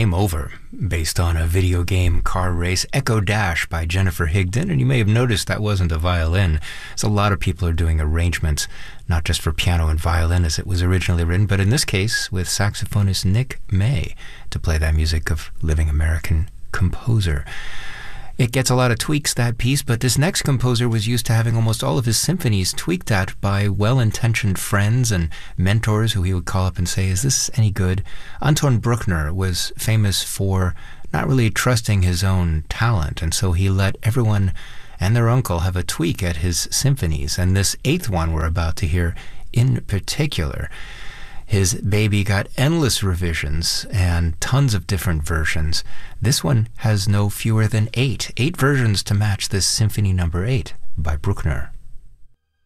Game Over, based on a video game car race, Echo Dash by Jennifer Higdon, and you may have noticed that wasn't a violin. So a lot of people are doing arrangements, not just for piano and violin as it was originally written, but in this case with saxophonist Nick May to play that music of living American composer. It gets a lot of tweaks, that piece, but this next composer was used to having almost all of his symphonies tweaked at by well-intentioned friends and mentors who he would call up and say, is this any good? Anton Bruckner was famous for not really trusting his own talent, and so he let everyone and their uncle have a tweak at his symphonies, and this eighth one we're about to hear in particular. His baby got endless revisions and tons of different versions. This one has no fewer than eight versions to match this Symphony No. 8 by Bruckner.